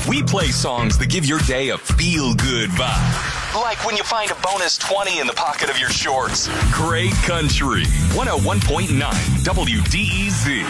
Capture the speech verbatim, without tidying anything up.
We play songs that give your day a feel-good vibe. Like when you find a bonus twenty in the pocket of your shorts. Great Country. one oh one point nine W D E Z.